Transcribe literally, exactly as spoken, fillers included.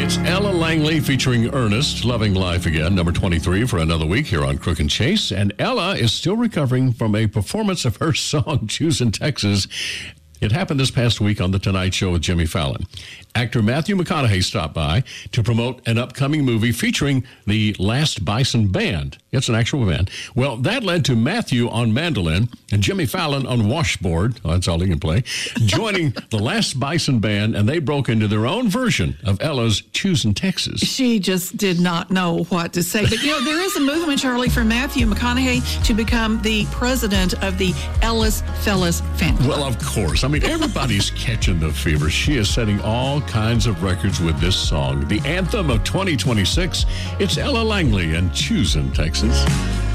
It's Ella Langley featuring Ernest, Loving Life Again, number twenty-three for another week here on Crook and Chase. And Ella is still recovering from a performance of her song, Choosing Texas. It happened this past week on The Tonight Show with Jimmy Fallon. Actor Matthew McConaughey stopped by to promote an upcoming movie featuring the Last Bison Band. It's an actual band. Well, that led to Matthew on mandolin and Jimmy Fallon on washboard. Oh, that's all he can play. Joining the Last Bison Band, and they broke into their own version of Ella's Choosing Texas. She just did not know what to say. But, you know, there is a movement, Charlie, for Matthew McConaughey to become the president of the Ellis Fellas fan club. Well, of course. I mean, everybody's catching the fever. She is setting all kinds of records with this song. The anthem of twenty twenty-six. It's Ella Langley and Choosing Texas.